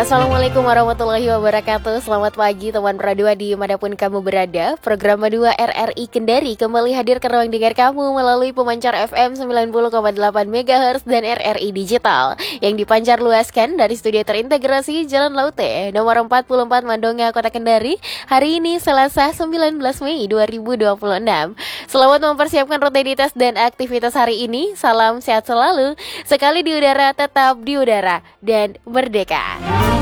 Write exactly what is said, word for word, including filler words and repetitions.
Assalamualaikum warahmatullahi wabarakatuh. Selamat pagi teman Pradua dimanapun kamu berada. Program Madua R R I Kendari kembali hadir ke ruang dengar kamu melalui pemancar F M sembilan puluh koma delapan megahertz dan R R I Digital yang dipancar luaskan dari studio terintegrasi Jalan Laute nomor empat puluh empat Mandonga, Kota Kendari. Hari ini Selasa sembilan belas Mei dua ribu dua puluh enam. Selamat mempersiapkan rutinitas dan aktivitas hari ini. Salam sehat selalu. Sekali di udara tetap di udara dan merdeka.